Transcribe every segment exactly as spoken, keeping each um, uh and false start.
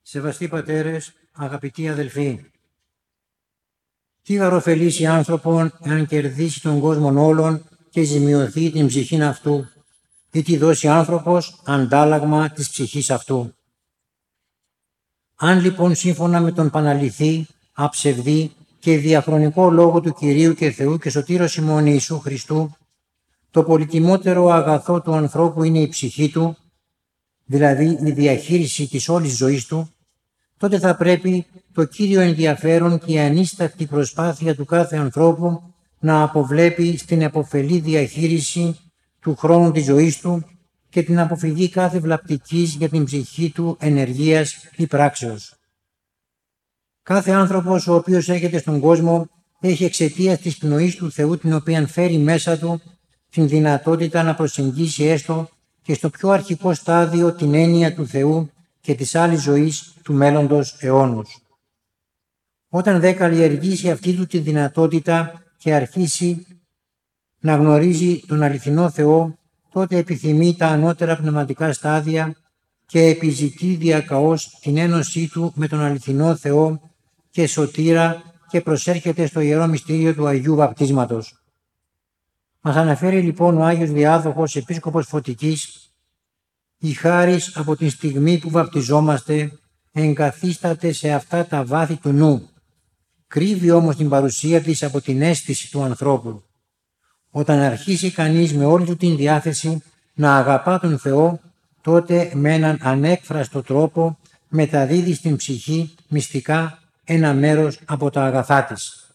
Σεβαστοί πατέρες, αγαπητοί αδελφοί, τι γαροφελήσει άνθρωπον εάν κερδίσει τον κόσμον όλων και ζημιωθεί την ψυχήν αυτού, ή τι δώσει άνθρωπος αντάλλαγμα της ψυχής αυτού. Αν λοιπόν σύμφωνα με τον παναληθή, αψευδή και διαχρονικό λόγο του Κυρίου και Θεού και Σωτήρος ημών Ιησού Χριστού, το πολυτιμότερο αγαθό του ανθρώπου είναι η ψυχή του, δηλαδή η διαχείριση της όλης ζωής του, τότε θα πρέπει το κύριο ενδιαφέρον και η ανίστακτη προσπάθεια του κάθε ανθρώπου να αποβλέπει στην επωφελή διαχείριση του χρόνου της ζωής του και την αποφυγή κάθε βλαπτικής για την ψυχή του ενεργείας ή πράξεως. Κάθε άνθρωπος ο οποίος έρχεται στον κόσμο έχει εξαιτίας της πνοής του Θεού, την οποία φέρει μέσα του, την δυνατότητα να προσεγγίσει έστω και στο πιο αρχικό στάδιο την έννοια του Θεού και της άλλης ζωής του μέλλοντος αιώνους. Όταν δε καλλιεργήσει αυτή του τη δυνατότητα και αρχίσει να γνωρίζει τον αληθινό Θεό, τότε επιθυμεί τα ανώτερα πνευματικά στάδια και επιζητεί διακαώς την ένωσή του με τον αληθινό Θεό και σωτήρα και προσέρχεται στο Ιερό Μυστήριο του Αγίου Βαπτίσματος. Μας αναφέρει λοιπόν ο Άγιος Διάδοχος Επίσκοπος Φωτικής: «Η χάρις από την στιγμή που βαπτιζόμαστε εγκαθίσταται σε αυτά τα βάθη του νου. Κρύβει όμως την παρουσία της από την αίσθηση του ανθρώπου. Όταν αρχίσει κανείς με όλη του την διάθεση να αγαπά τον Θεό, τότε με έναν ανέκφραστο τρόπο μεταδίδει στην ψυχή μυστικά ένα μέρος από τα αγαθά της».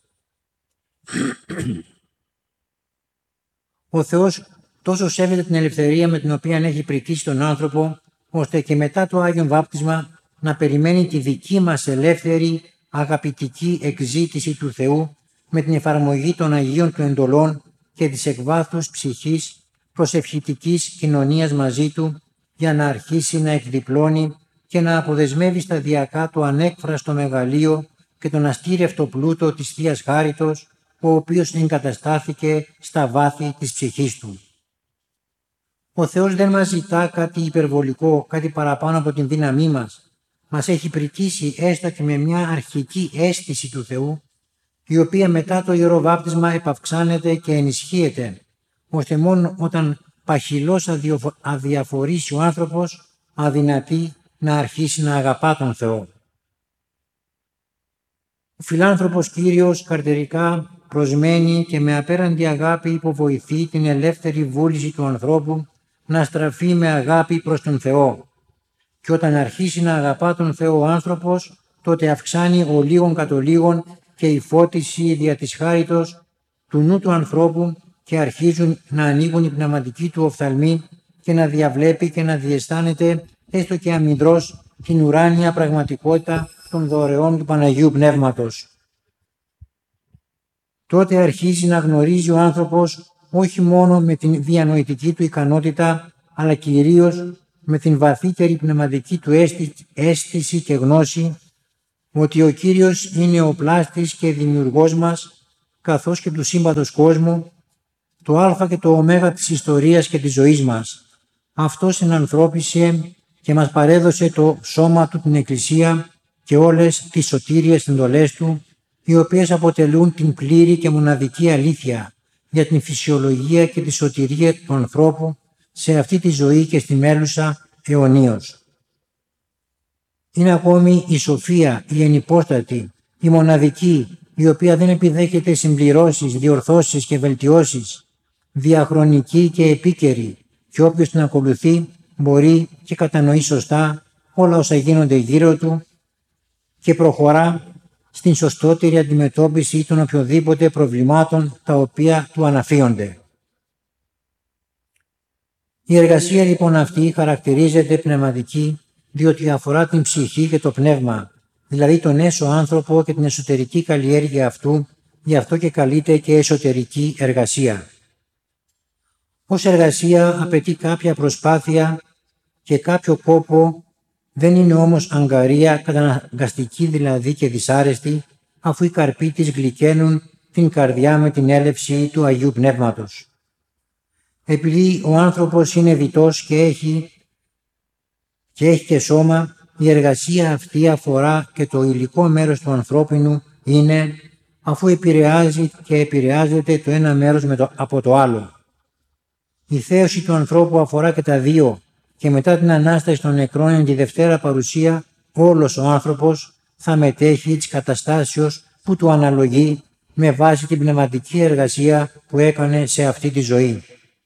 Ο Θεός τόσο σέβεται την ελευθερία με την οποία έχει πρικήσει τον άνθρωπο, ώστε και μετά το Άγιον Βάπτισμα να περιμένει τη δική μας ελεύθερη αγαπητική εκζήτηση του Θεού με την εφαρμογή των Αγίων του εντολών και της εκβάθους ψυχής προσευχητικής κοινωνίας μαζί του, για να αρχίσει να εκδιπλώνει και να αποδεσμεύει σταδιακά το ανέκφραστο μεγαλείο και τον αστήρευτο πλούτο της Θείας Χάριτος, ο οποίος εγκαταστάθηκε στα βάθη της ψυχής του. Ο Θεός δεν μας ζητά κάτι υπερβολικό, κάτι παραπάνω από την δύναμή μας. Μας έχει πρικήσει έστω και με μια αρχική αίσθηση του Θεού, η οποία μετά το Ιερό Βάπτισμα επαυξάνεται και ενισχύεται, ώστε μόνο όταν παχυλώς αδιαφορήσει ο άνθρωπος αδυνατεί να αρχίσει να αγαπά τον Θεό. Ο φιλάνθρωπος Κύριος καρτερικά προσμένει και με απέραντη αγάπη υποβοηθεί την ελεύθερη βούληση του ανθρώπου να στραφεί με αγάπη προς τον Θεό. Και όταν αρχίσει να αγαπά τον Θεό ο άνθρωπος, τότε αυξάνει ο λίγον κατ' ο λίγον και η φώτιση δια της χάριτος του νου του ανθρώπου και αρχίζουν να ανοίγουν οι πνευματικοί του οφθαλμοί και να διαβλέπει και να διαισθάνεται έστω και αμυδρός την ουράνια πραγματικότητα των δωρεών του Παναγίου Πνεύματος. Τότε αρχίζει να γνωρίζει ο άνθρωπος όχι μόνο με την διανοητική του ικανότητα, αλλά κυρίως με την βαθύτερη πνευματική του αίσθηση και γνώση ότι ο Κύριος είναι ο πλάστης και δημιουργός μας, καθώς και του σύμπαντος κόσμου, το α και το ω της ιστορίας και της ζωής μας. Αυτός ενανθρώπισε και μας παρέδωσε το σώμα του, την Εκκλησία, και όλες τις σωτήριες εντολές του, οι οποίες αποτελούν την πλήρη και μοναδική αλήθεια για την φυσιολογία και τη σωτηρία του ανθρώπου σε αυτή τη ζωή και στη μέλουσα αιωνίως. Είναι ακόμη η σοφία, η ενυπόστατη, η μοναδική, η οποία δεν επιδέχεται συμπληρώσεις, διορθώσεις και βελτιώσεις, διαχρονική και επίκαιρη, και όποιος την ακολουθεί μπορεί και κατανοεί σωστά όλα όσα γίνονται γύρω του και προχωρά στην σωστότερη αντιμετώπιση των οποιοδήποτε προβλημάτων τα οποία του αναφύονται. Η εργασία λοιπόν αυτή χαρακτηρίζεται πνευματική, διότι αφορά την ψυχή και το πνεύμα, δηλαδή τον έσω άνθρωπο και την εσωτερική καλλιέργεια αυτού, γι' αυτό και καλείται και εσωτερική εργασία. Ως εργασία απαιτεί κάποια προσπάθεια και κάποιο κόπο, δεν είναι όμως αγκαρία, καταναγκαστική δηλαδή και δυσάρεστη, αφού οι καρποί της γλυκαίνουν την καρδιά με την έλευση του Αγίου Πνεύματος. Επειδή ο άνθρωπος είναι διτός και έχει και, έχει και σώμα, η εργασία αυτή αφορά και το υλικό μέρος του ανθρώπινου είναι, αφού επηρεάζει και επηρεάζεται το ένα μέρος με το, από το άλλο. Η θέωση του ανθρώπου αφορά και τα δύο και μετά την Ανάσταση των νεκρών εν τη Δευτέρα παρουσία όλος ο άνθρωπος θα μετέχει της καταστάσεως που του αναλογεί με βάση την πνευματική εργασία που έκανε σε αυτή τη ζωή.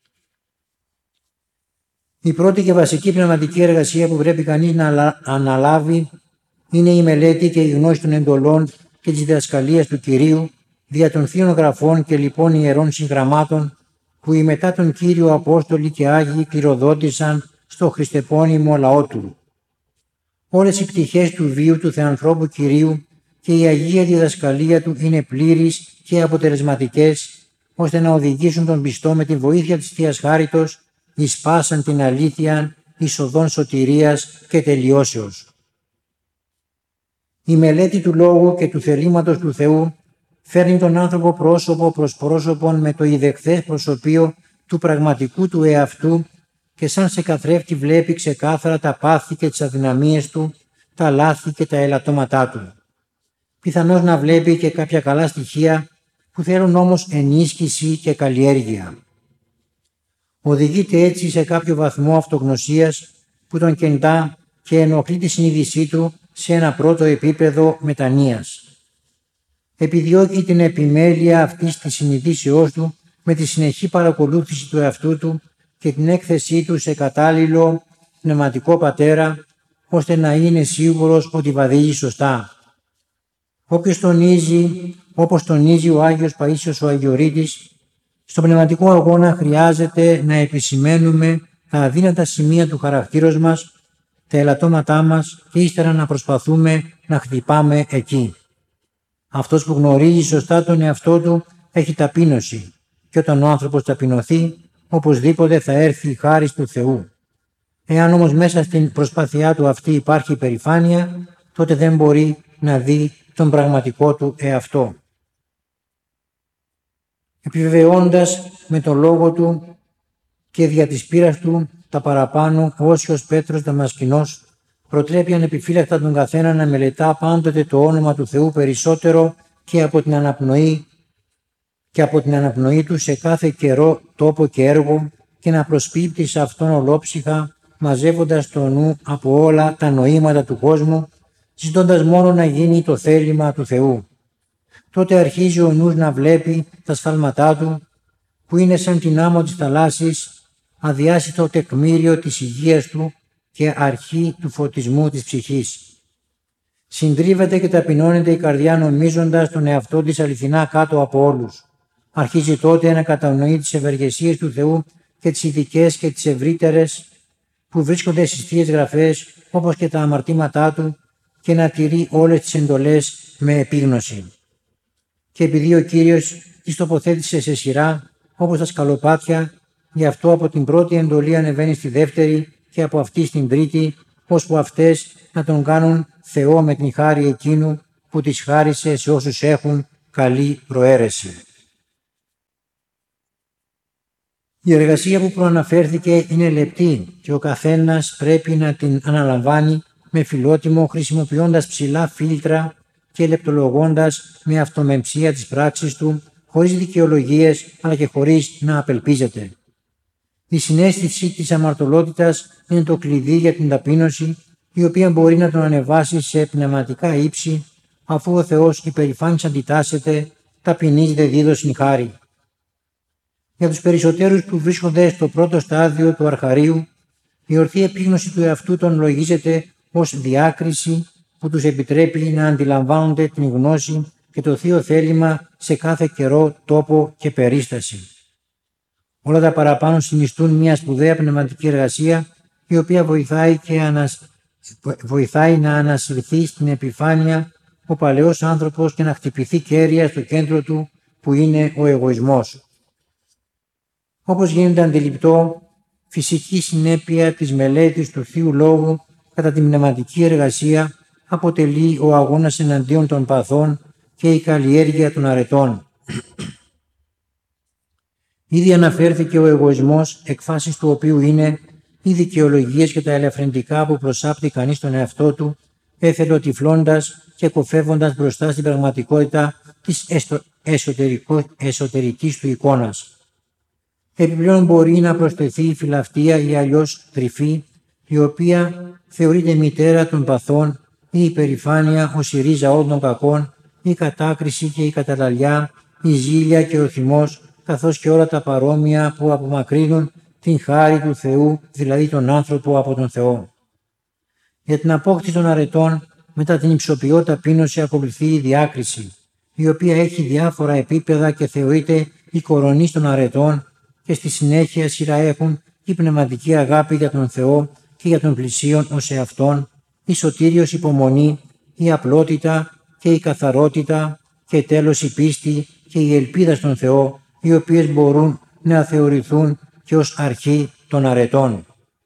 Η πρώτη και βασική πνευματική εργασία που πρέπει κανείς να αναλάβει είναι η μελέτη και η γνώση των εντολών και της διδασκαλίας του Κυρίου δια των θείων γραφών και λοιπόν ιερών συγγραμμάτων που οι μετά τον Κύριο Απόστολοι και Άγιοι κληροδότησαν στο χριστεπώνυμο λαό του. Όλες οι πτυχές του βίου του Θεανθρώπου Κυρίου και η Αγία διδασκαλία του είναι πλήρεις και αποτελεσματικές ώστε να οδηγήσουν τον πιστό με τη βοήθεια της Θείας Χάριτος εις πάσαν την αλήθεια εις οδόν σωτηρίας και τελειώσεως. Η μελέτη του Λόγου και του θελήματος του Θεού φέρνει τον άνθρωπο πρόσωπο προς πρόσωπον με το ιδεχθές προσωπείο του πραγματικού του εαυτού και σαν σε καθρέφτη βλέπει ξεκάθαρα τα πάθη και τις αδυναμίες του, τα λάθη και τα ελαττώματά του. Πιθανώς να βλέπει και κάποια καλά στοιχεία που θέλουν όμως ενίσχυση και καλλιέργεια. Οδηγείται έτσι σε κάποιο βαθμό αυτογνωσίας που τον κεντά και ενοχλεί τη συνείδησή του σε ένα πρώτο επίπεδο μετανοίας. Επιδιώκει την επιμέλεια αυτής της συνειδήσεώς του με τη συνεχή παρακολούθηση του εαυτού του και την έκθεσή του σε κατάλληλο πνευματικό πατέρα, ώστε να είναι σίγουρος ότι βαδίζει σωστά. Όποιος τονίζει, όπως τονίζει ο Άγιος Παΐσιος ο Αγιορείτης, στον πνευματικό αγώνα χρειάζεται να επισημαίνουμε τα αδύνατα σημεία του χαρακτήρος μας, τα ελαττώματά μας και ύστερα να προσπαθούμε να χτυπάμε εκεί. Αυτός που γνωρίζει σωστά τον εαυτό του έχει ταπείνωση και όταν ο άνθρωπος ταπεινωθεί, οπωσδήποτε θα έρθει η χάρις του Θεού. Εάν όμως μέσα στην προσπάθειά του αυτή υπάρχει υπερηφάνεια, τότε δεν μπορεί να δει τον πραγματικό του εαυτό. Επιβεβαιώντας με τον λόγο του και δια της πείρας του τα παραπάνω, ο Όσιος Πέτρος Δαμασκηνός προτρέπει ανεπιφύλακτα τον καθένα να μελετά πάντοτε το όνομα του Θεού περισσότερο και από την αναπνοή και από την αναπνοή του σε κάθε καιρό, τόπο και έργο και να προσπίπτει σε αυτόν ολόψυχα, μαζεύοντας το νου από όλα τα νοήματα του κόσμου, ζητώντας μόνο να γίνει το θέλημα του Θεού. Τότε αρχίζει ο νους να βλέπει τα σφάλματά του, που είναι σαν την άμμο της θαλάσσης, αδιάσιτο τεκμήριο της υγείας του και αρχή του φωτισμού της ψυχής. Συντρίβεται και ταπεινώνεται η καρδιά νομίζοντας τον εαυτό της αληθινά κάτω από όλους. Αρχίζει τότε να κατανοεί τις ευεργεσίες του Θεού και τις ειδικές και τις ευρύτερες που βρίσκονται στις Θείες Γραφές, όπως και τα αμαρτήματά του, και να τηρεί όλες τις εντολές με επίγνωση. Και επειδή ο Κύριος τις τοποθέτησε σε σειρά, όπως τα σκαλοπάτια, γι' αυτό από την πρώτη εντολή ανεβαίνει στη δεύτερη και από αυτή στην τρίτη, ώσπου αυτές να τον κάνουν Θεό με την χάρη εκείνου που τις χάρισε σε όσους έχουν καλή προαίρεση. Η εργασία που προαναφέρθηκε είναι λεπτή και ο καθένας πρέπει να την αναλαμβάνει με φιλότιμο, χρησιμοποιώντας ψηλά φίλτρα και λεπτολογώντας με αυτομεμψία τις πράξεις του, χωρίς δικαιολογίες αλλά και χωρίς να απελπίζεται. Η συναίσθηση της αμαρτωλότητας είναι το κλειδί για την ταπείνωση, η οποία μπορεί να τον ανεβάσει σε πνευματικά ύψη, αφού ο Θεός υπερηφάνης αντιτάσσεται, ταπεινής δε δίδωσιν χάρη. Για τους περισσότερους που βρίσκονται στο πρώτο στάδιο του αρχαρίου, η ορθή επίγνωση του εαυτού των λογίζεται ως διάκριση που τους επιτρέπει να αντιλαμβάνονται την γνώση και το θείο θέλημα σε κάθε καιρό, τόπο και περίσταση. Όλα τα παραπάνω συνιστούν μια σπουδαία πνευματική εργασία, η οποία βοηθάει, και ανασ... βοηθάει να ανασυρθεί στην επιφάνεια ο παλαιός άνθρωπος και να χτυπηθεί κέρια στο κέντρο του που είναι ο εγωισμός. Όπως γίνεται αντιληπτό, φυσική συνέπεια της μελέτης του Θείου Λόγου κατά την πνευματική εργασία αποτελεί ο αγώνας εναντίον των παθών και η καλλιέργεια των αρετών. Ήδη αναφέρθηκε ο εγωισμός, εκφάσεις του οποίου είναι οι δικαιολογίες και τα ελαφρυντικά που προσάπτει κανείς τον εαυτό του, εθελοτυφλώντας και κοφεύοντας μπροστά στην πραγματικότητα της εσωτερικής του εικόνας. Επιπλέον μπορεί να προσθεθεί η φιλαυτία ή αλλιώς τρυφή, η οποία θεωρείται μητέρα των παθών, η υπερηφάνεια ως η ρίζα όλων των κακών, η κατάκριση και η καταλαλιά, η ζήλια και ο θυμός, καθώς και όλα τα παρόμοια που απομακρύνουν την χάρη του Θεού, δηλαδή τον άνθρωπο από τον Θεό. Για την απόκτηση των αρετών, μετά την υψοποιώ ταπείνωση ακολουθεί η διάκριση, η οποία έχει διάφορα επίπεδα και θεωρείται η κορονής των αρετών, και στη συνέχεια σειρά έχουν η πνευματική αγάπη για τον Θεό και για τον πλησίον ως εαυτόν, η σωτήριος υπομονή, η απλότητα και η καθαρότητα και τέλος η πίστη και η ελπίδα στον Θεό, οι οποίες μπορούν να θεωρηθούν και ως αρχή των αρετών.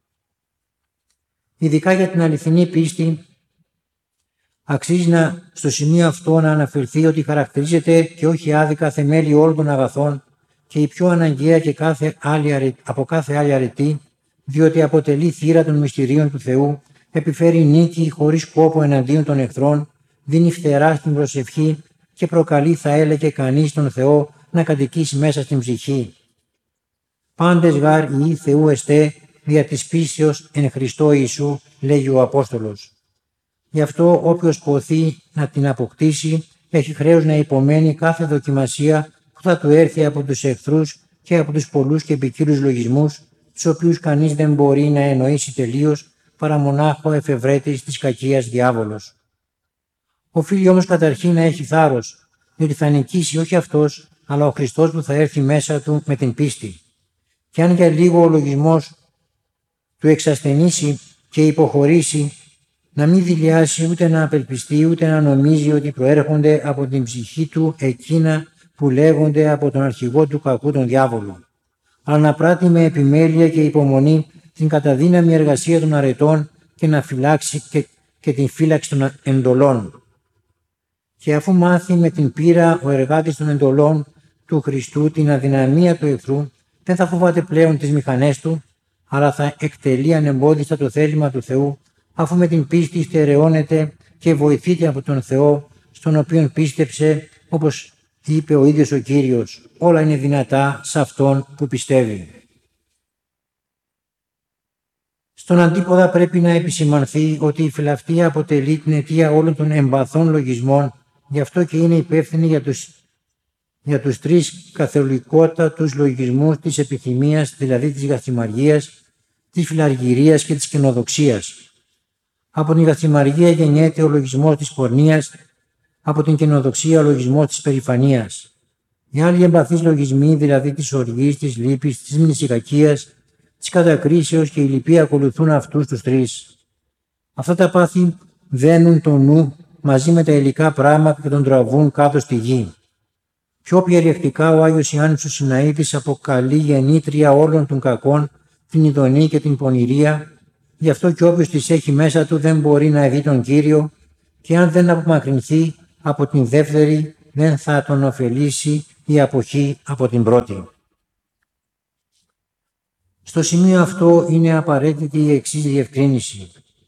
Ειδικά για την αληθινή πίστη, αξίζει να, στο σημείο αυτό να αναφερθεί ότι χαρακτηρίζεται και όχι άδικα θεμέλη όλων των αγαθών και η πιο αναγκαία και κάθε άλλη, από κάθε άλλη αρετή, διότι αποτελεί θύρα των μυστηρίων του Θεού, επιφέρει νίκη χωρίς κόπο εναντίον των εχθρών, δίνει φτερά στην προσευχή και προκαλεί, θα έλεγε κανείς, τον Θεό να κατοικήσει μέσα στην ψυχή. Πάντες γάρ οι Θεού εστέ δια της πίστεως εν Χριστώ Ιησού, λέγει ο Απόστολος. Γι' αυτό όποιος ποθεί να την αποκτήσει έχει χρέος να υπομένει κάθε δοκιμασία που θα του έρθει από τους εχθρούς και από τους πολλούς και ποικίλους λογισμούς, τους οποίους κανείς δεν μπορεί να εννοήσει τελείως παρά μονάχο εφευρέτης της κακίας διάβολος. Οφείλει όμως καταρχήν να έχει θάρρος, διότι θα νικήσει όχι αυτός, αλλά ο Χριστός που θα έρθει μέσα του με την πίστη. Και αν για λίγο ο λογισμός του εξασθενήσει και υποχωρήσει, να μην δειλιάσει ούτε να απελπιστεί ούτε να νομίζει ότι προέρχονται από την ψυχή του εκείνα που λέγονται από τον αρχηγό του κακού τον διάβολο, αλλά να πράττει με επιμέλεια και υπομονή την καταδύναμη εργασία των αρετών και να φυλάξει και, και την φύλαξη των εντολών. Και αφού μάθει με την πείρα ο εργάτης των εντολών του Χριστού την αδυναμία του εχθρού, δεν θα φοβάται πλέον τις μηχανές του, αλλά θα εκτελεί ανεμπόδιστα το θέλημα του Θεού, αφού με την πίστη στερεώνεται και βοηθείται από τον Θεό, στον οποίον πίστεψε, όπως είπε ο ίδιος ο Κύριος, όλα είναι δυνατά σε αυτόν που πιστεύει. Στον αντίποδα πρέπει να επισημανθεί ότι η φιλαυτία αποτελεί την αιτία όλων των εμπαθών λογισμών, γι' αυτό και είναι υπεύθυνη για τους, για τους τρεις καθολικότατους λογισμούς της επιθυμίας, δηλαδή της γαθυμαργίας, της φιλαργυρίας και της καινοδοξίας. Από την γαθυμαργία γεννιέται ο λογισμός της πορνείας, από την καινοδοξία ο λογισμός της περηφανίας. Οι άλλοι εμπαθείς λογισμοί, δηλαδή της οργής, της λύπης, της μνησικακίας, της κατακρίσεως και η λυπία ακολουθούν αυτούς τους τρεις. Αυτά τα πάθη δένουν το νου μαζί με τα υλικά πράγματα και τον τραβούν κάτω στη γη. Πιο περιεκτικά ο Άγιος Ιάννης ο Συναήτης αποκαλεί γεννήτρια όλων των κακών την ειδονή και την πονηρία, γι' αυτό και όποιος τις έχει μέσα του δεν μπορεί να δει τον Κύριο και αν δεν απομακρυνθεί από την δεύτερη δεν θα τον ωφελήσει η αποχή από την πρώτη. Στο σημείο αυτό είναι απαραίτητη η εξής διευκρίνηση.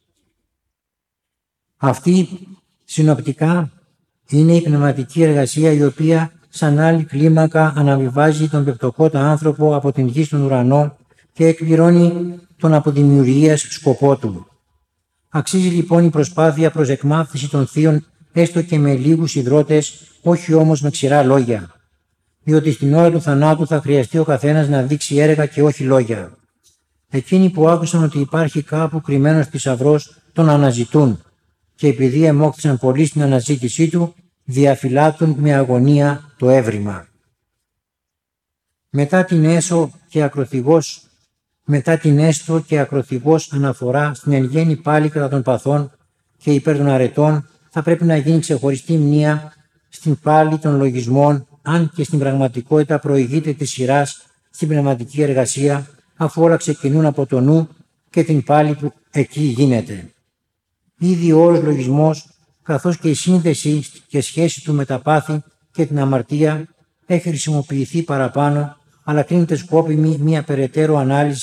Αυτή συνοπτικά είναι η πνευματική εργασία η οποία σαν άλλη κλίμακα αναβιβάζει τον πεπτοκότα άνθρωπο από την γη στον ουρανό και εκπληρώνει τον αποδημιουργίας σκοπό του. Αξίζει λοιπόν η προσπάθεια προς εκμάθηση των θείων έστω και με λίγους ιδρώτες, όχι όμως με ξηρά λόγια. Διότι στην ώρα του θανάτου θα χρειαστεί ο καθένας να δείξει έργα και όχι λόγια. Εκείνοι που άκουσαν ότι υπάρχει κάπου κρυμμένος θησαυρός τον αναζητούν και επειδή εμόχθησαν πολύ στην αναζήτησή του, διαφυλάττουν με αγωνία το έβριμα. Μετά την έσω και ακροθυγός Μετά την έστω και ακροθυγός αναφορά στην εν γέννη πάλι κατά των παθών και υπέρ των αρετών, θα πρέπει να γίνει ξεχωριστή μνήα στην πάλι των λογισμών, αν και στην πραγματικότητα προηγείται της σειράς στην πνευματική εργασία, αφού όλα ξεκινούν από το νου και την πάλι που εκεί γίνεται. Ήδη ο όρος λογισμός, καθώς και η σύνδεση και σχέση του με τα πάθη και την αμαρτία, έχει χρησιμοποιηθεί παραπάνω, αλλά κρίνεται σκόπιμη μια περαιτέρω ανάλυση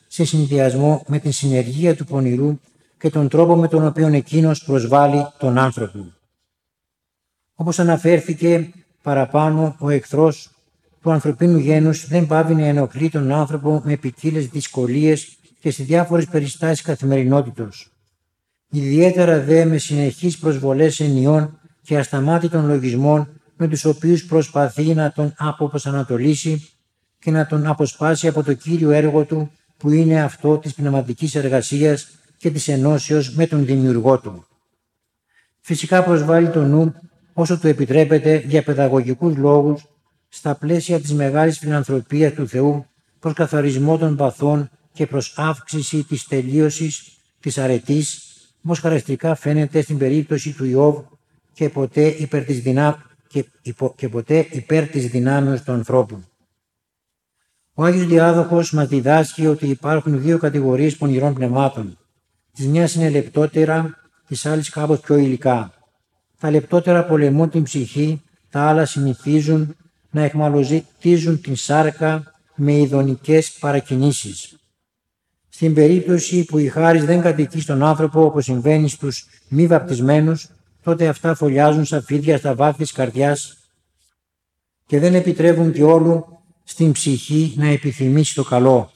σε συνδυασμό με την συνεργία του πονηρού και τον τρόπο με τον οποίο εκείνος προσβάλλει τον άνθρωπο. Όπως αναφέρθηκε παραπάνω, ο εχθρός του ανθρωπίνου γένους δεν πάβει να ενοχλεί τον άνθρωπο με ποικίλες δυσκολίες και σε διάφορες περιστάσεις καθημερινότητος. Ιδιαίτερα δε με συνεχείς προσβολές ενιών και ασταμάτητων λογισμών με τους οποίους προσπαθεί να τον αποπροσανατολίσει και να τον αποσπάσει από το κύριο έργο του, που είναι αυτό της πνευματικής εργασίας και της ενώσεως με τον δημιουργό του. Φυσικά προσβάλλει το νου όσο του επιτρέπεται για παιδαγωγικούς λόγους στα πλαίσια της μεγάλης φιλανθρωπίας του Θεού προς καθαρισμό των παθών και προς αύξηση της τελείωσης της αρετής, όπως χαρακτηριστικά φαίνεται στην περίπτωση του Ιώβ και ποτέ υπέρ της, δυνά... και... υπο... και ποτέ υπέρ της δυνάμεως του ανθρώπου. Ο Άγιος Διάδοχος μας διδάσκει ότι υπάρχουν δύο κατηγορίες πονηρών πνευμάτων. Της μιας είναι λεπτότερα, της άλλης κάπως πιο υλικά. Τα λεπτότερα πολεμούν την ψυχή, τα άλλα συνηθίζουν να εχμαλωτίζουν την σάρκα με ειδονικές παρακινήσεις. Στην περίπτωση που η χάρις δεν κατοικεί στον άνθρωπο όπως συμβαίνει στους μη βαπτισμένους, τότε αυτά φωλιάζουν σαν φίδια στα βάθη της καρδιάς και δεν επιτρέπουν διόλου στην ψυχή να επιθυμήσει το καλό.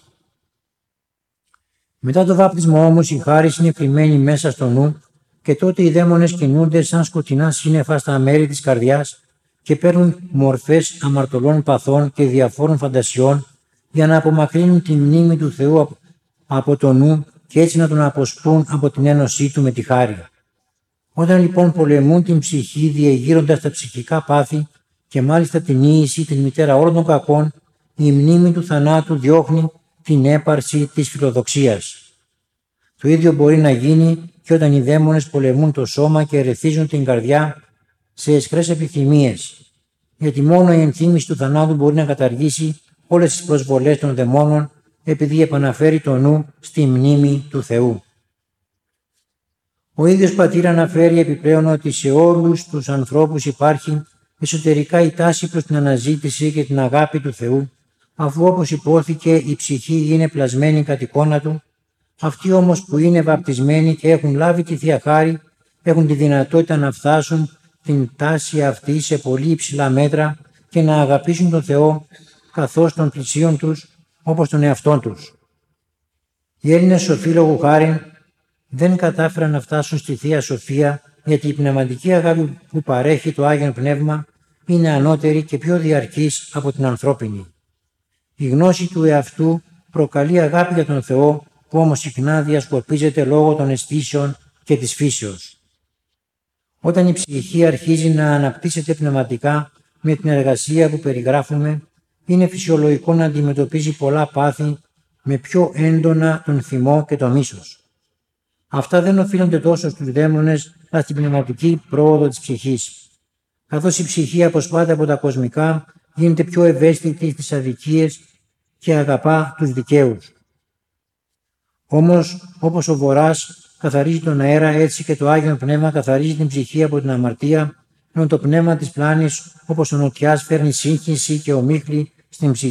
Μετά το βάπτισμα όμως η χάρις είναι κρυμμένη μέσα στο νου και τότε οι δαίμονες κινούνται σαν σκοτεινά σύννεφα στα μέρη της καρδιάς και παίρνουν μορφές αμαρτωλών παθών και διαφόρων φαντασιών για να απομακρύνουν τη μνήμη του Θεού από το νου και έτσι να τον αποσπούν από την ένωσή του με τη χάρη. Όταν λοιπόν πολεμούν την ψυχή διεγείροντας τα ψυχικά πάθη και μάλιστα την ίηση, την μητέρα όλων των κακών, η μνήμη του θανάτου διώχνει την έπαρση της φιλοδοξίας. Το ίδιο μπορεί να γίνει και όταν οι δαίμονες πολεμούν το σώμα και ερεθίζουν την καρδιά σε αισχρές επιθυμίες, γιατί μόνο η ενθύμηση του θανάτου μπορεί να καταργήσει όλες τις προσβολές των δαιμόνων, επειδή επαναφέρει το νου στη μνήμη του Θεού. Ο ίδιος πατήρ αναφέρει επιπλέον ότι σε όλους τους ανθρώπους υπάρχει εσωτερικά η τάση προς την αναζήτηση και την αγάπη του Θεού, αφού όπως υπόθηκε η ψυχή είναι πλασμένη κατ' εικόνα του, αυτοί όμως που είναι βαπτισμένοι και έχουν λάβει τη Θεία Χάρη έχουν τη δυνατότητα να φτάσουν την τάση αυτή σε πολύ υψηλά μέτρα και να αγαπήσουν τον Θεό καθώς των πλησίων τους όπως τον εαυτόν τους. Οι Έλληνες σοφοί λόγου χάριν δεν κατάφεραν να φτάσουν στη Θεία Σοφία, γιατί η πνευματική αγάπη που παρέχει το Άγιον Πνεύμα είναι ανώτερη και πιο διαρκής από την ανθρώπινη. Η γνώση του εαυτού προκαλεί αγάπη για τον Θεό, που όμως συχνά διασκορπίζεται λόγω των αισθήσεων και της φύσεως. Όταν η ψυχή αρχίζει να αναπτύσσεται πνευματικά με την εργασία που περιγράφουμε, είναι φυσιολογικό να αντιμετωπίζει πολλά πάθη με πιο έντονα τον θυμό και το μίσος. Αυτά δεν οφείλονται τόσο στους δαίμονες, αλλά στην πνευματική πρόοδο της ψυχής. Καθώς η ψυχή αποσπάται από τα κοσμικά, γίνεται πιο ευαίσθητη στις αδικίες και αγαπά τους δικαίους. Όμως, όπως ο βορράς καθαρίζει τον αέρα, έτσι και το Άγιον Πνεύμα καθαρίζει την ψυχή από την αμαρτία, ενώ το πνεύμα της πλάνης, όπως ο νοτιάς, φέρνει σύγχυση και ομίχλη στην ψυχή